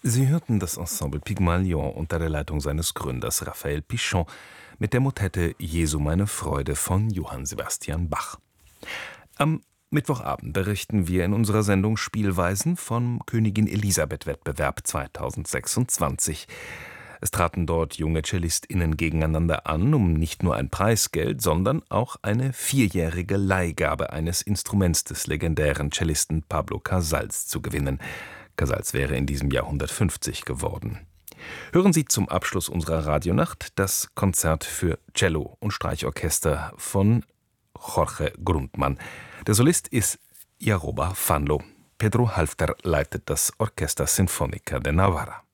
Sie hörten das Ensemble Pygmalion unter der Leitung seines Gründers Raphael Pichon mit der Motette Jesu meine Freude von Johann Sebastian Bach. Am Mittwochabend berichten wir in unserer Sendung Spielweisen vom Königin-Elisabeth-Wettbewerb 2026. Es traten dort junge CellistInnen gegeneinander an, um nicht nur ein Preisgeld, sondern auch eine 4-jährige Leihgabe eines Instruments des legendären Cellisten Pablo Casals zu gewinnen. Casals wäre in diesem Jahr 150 geworden. Hören Sie zum Abschluss unserer Radionacht das Konzert für Cello und Streichorchester von Jorge Grundmann. Der Solist ist Jaroba Fanlo. Pedro Halfter leitet das Orchestra Sinfónica de Navarra.